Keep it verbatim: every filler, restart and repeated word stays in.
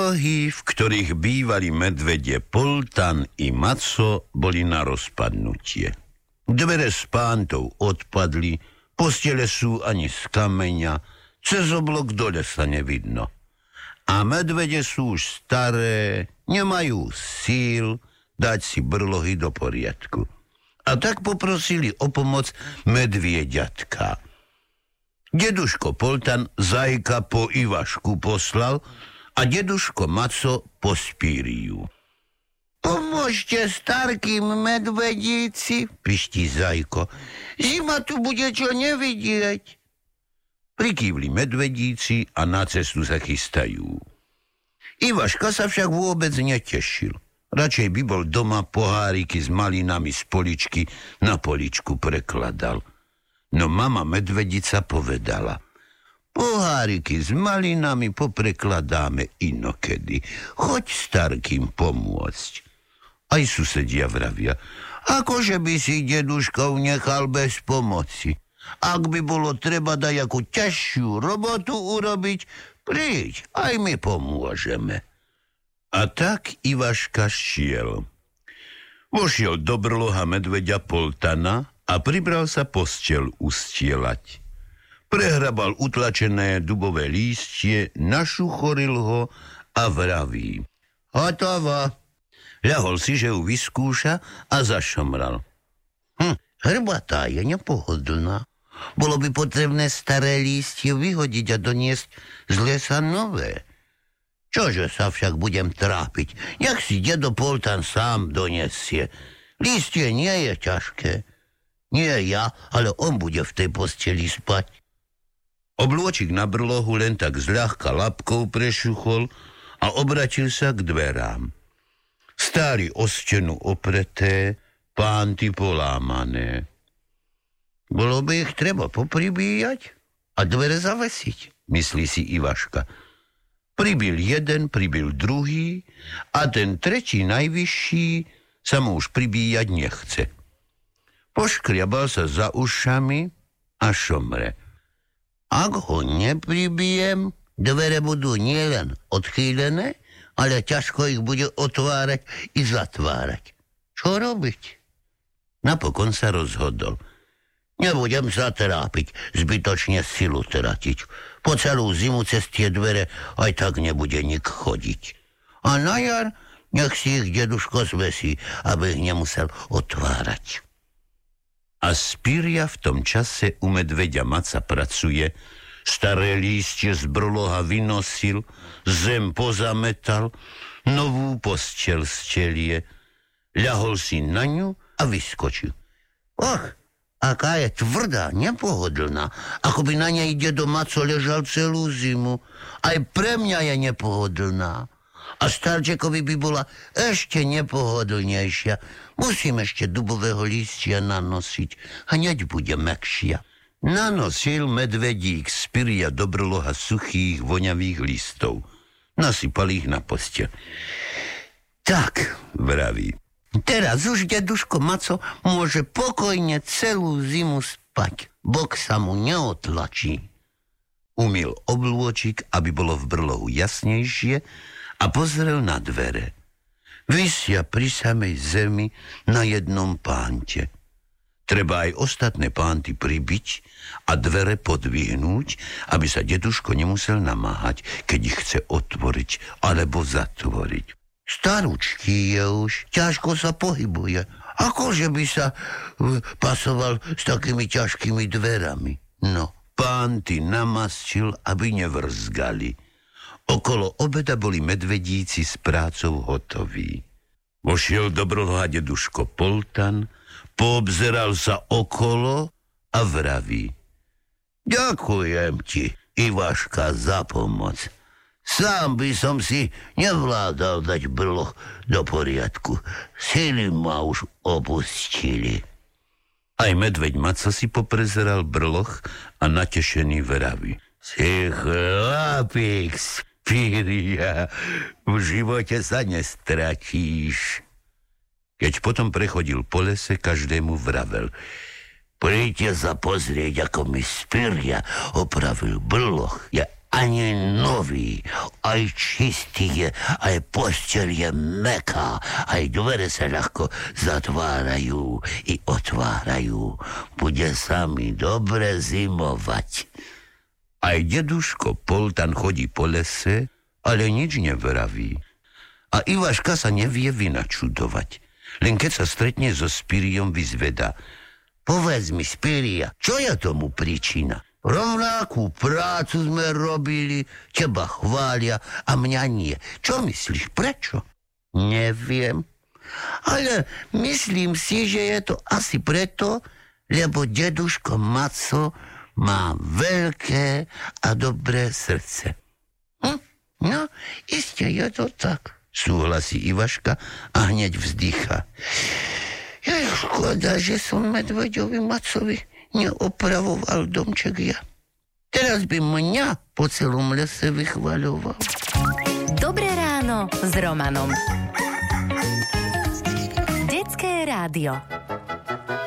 Brlohy, v ktorých bývali medvede Poltan i Maco, boli na rozpadnutie. Dvere s pántou odpadli, postele sú ani z kameňa, cez oblok dole sa nevidno. A medvede sú už staré, nemajú síl dať si brlohy do poriadku. A tak poprosili o pomoc medvieďatka. Deduško Poltan Zajka po Ivašku poslal a deduško Maco po Spíriu. Pomôžte starkým medvedíci, piští Zajko. Zima tu bude čo nevidieť. Prikývli medvedíci a na cestu sa chystajú. Ivaška sa však vôbec netešil. Radšej by bol doma, poháriky s malinami z poličky na poličku prekladal. No mama medvedica povedala: poháriky s malinami poprekladáme inokedy. Choď starkým pomôcť. Aj susedia vravia: akože by si deduškov nechal bez pomoci. Ak by bolo treba dať akú ťažšiu robotu urobiť, príď, aj my pomôžeme. A tak Ivaška šiel. Vošiel do brloha medveďa Poltana a pribral sa posteľ ustielať. Prehrabal utlačené dubové lístie, našuchoril ho a vraví: hotovo. Ľahol si, že ju vyskúša a zašomral. Hm, hrbatá je nepohodlná. Bolo by potrebné staré lístie vyhodiť a doniesť z lesa nové. Čože sa však budem trápiť? Nech si dedo Poltan sám donesie. Lístie nie je ťažké. Nie ja, ale on bude v tej posteli spať. Oblôčik na brlohu len tak zľahka labkou prešuchol a obratil sa k dverám. Stáli o stenu opreté, pánty polámané. Bolo by ich treba popribíjať a dvere zavesiť, myslí si Ivaška. Pribil jeden, pribil druhý a ten tretí najvyšší sa mu už pribíjať nechce. Poškriabal sa za ušami a šomre. Ak ho nepribijem, dvere budú nielen odchýlené, ale ťažko ich bude otvárať i zatvárať. Čo robiť? Napokon sa rozhodol. Nebudem sa trápiť, zbytočne silu tratiť. Po celú zimu cez tie dvere aj tak nebude nik chodiť. A na jar nech si ich deduško zvesí, aby ich nemusel otvárať. A Spíria v tom čase u medveďa Maca pracuje, staré lístie z brloha vynosil, zem pozametal, novú posteľ stelie, ľahol si na ňu a vyskočil. Och, aká je tvrdá, nepohodlná, ako by na nej dedo Maco ležal celú zimu. Aj pre mňa je nepohodlná. A starčekovi by bola ešte nepohodlnejšia. Musím ešte dubového lístia nanosiť, hneď bude mäkšia. Nanosil medvedík Spíria do brloha suchých, voňavých listov. Nasypal ich na posteľ. Tak, vraví, teraz už deduško Maco môže pokojne celú zimu spať. Bok sa mu neotlačí. Umyl oblôčik, aby bolo v brlohu jasnejšie, a pozrel na dvere. Visia pri samej zemi na jednom pánte. Treba aj ostatné pánty pribiť a dvere podvihnúť, aby sa deduško nemusel namáhať, keď ich chce otvoriť alebo zatvoriť. Staručký je už, ťažko sa pohybuje. Akože by sa pasoval s takými ťažkými dverami? No, pánty namastil, aby nevrzgali. Okolo obeda boli medvedíci s prácou hotoví. Vošiel do brloha deduško Poltan, poobzeral sa okolo a vraví: ďakujem ti, Ivaška, za pomoc. Sám by som si nevládal dať brloh do poriadku. Sily ma už opustili. Aj medveď Maco si poprezeral brloh a natešený vraví: si chlapík, Spíria, v živote sa nestratíš. Keď potom prechodil po lese, každému vravel: príďte sa pozrieť, ako mi Spíria opravil brloh. Je ani nový, aj čistý je, aj posteľ je mäkká, aj dvere sa ľahko zatvárajú i otvárajú. Bude sa mi dobre zimovať. Aj deduško Poltan chodí po lese, ale nič nevraví. A Ivaška sa nevie vynačudovať. Len keď sa stretne so Spiriom, vyzvedá: Povedz mi, Spiria, čo je tomu príčina? Rovnakú prácu sme robili, teba chvália a mňa nie. Čo myslíš, prečo? Neviem, ale myslím si, že je to asi preto, lebo deduško Maco má veľké a dobré srdce. Hm? No, iste je to tak, súhlasí Ivaška a hneď vzdychá. Je škoda, že som medveďovi Macovi neopravoval domček ja. Teraz by mňa po celom lese vychvaľoval. Dobré ráno s Romanom. Detské rádio.